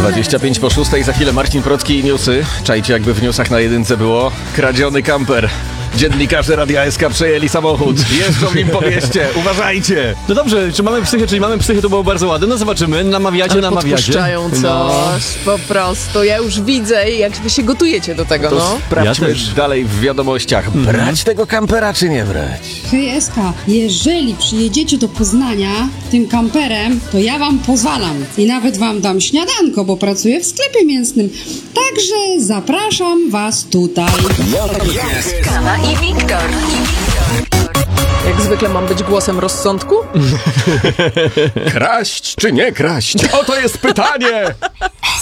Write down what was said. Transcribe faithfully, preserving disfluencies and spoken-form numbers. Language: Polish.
dwadzieścia pięć po szóstej, za chwilę Marcin Procki i newsy. Czajcie, jakby w newsach na jedynce było kradziony kamper. Dziennikarze Radia S K przejęli samochód. Jeżdżą nim po mieście. Uważajcie! No dobrze, czy mamy psychę, czyli mamy psychę, to było bardzo ładne. No zobaczymy, namawiacie, Ale namawiacie. podpuszczają coś, No. po prostu. Ja już widzę, jak wy się gotujecie do tego, To no. sprawdźmy Ja też. dalej w wiadomościach. Brać tego kampera czy nie brać? Hej Eska, jeżeli przyjedziecie do Poznania tym kamperem, to ja wam pozwalam i nawet wam dam śniadanko, bo pracuję w sklepie mięsnym. Także zapraszam was tutaj. Skala i Wiktor. Jak zwykle mam być głosem rozsądku? Kraść czy nie kraść? Oto jest pytanie!